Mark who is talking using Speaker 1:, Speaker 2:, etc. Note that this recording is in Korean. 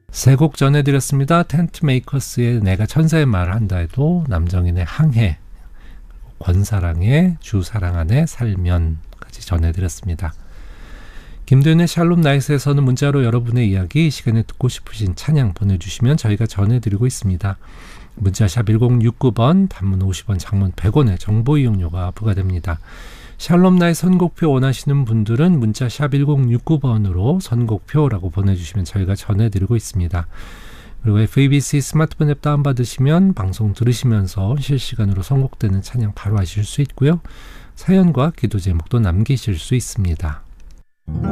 Speaker 1: 세 곡 전해드렸습니다. 텐트메이커스의 내가 천사의 말을 한다 해도, 남정인의 항해, 권사랑의 주 사랑 안에 살면까지 전해드렸습니다. 김도현의 샬롬 나잇에서는 문자로 여러분의 이야기, 이 시간에 듣고 싶으신 찬양 보내주시면 저희가 전해드리고 있습니다. 문자샵 1069번, 단문 50원, 장문 100원의 정보 이용료가 부과됩니다. 샬롬 나잇 선곡표 원하시는 분들은 문자샵 1069번으로 선곡표라고 보내주시면 저희가 전해드리고 있습니다. 그리고 FABC 스마트폰 앱 다운받으시면 방송 들으시면서 실시간으로 선곡되는 찬양 바로 하실 수 있고요. 사연과 기도 제목도 남기실 수 있습니다.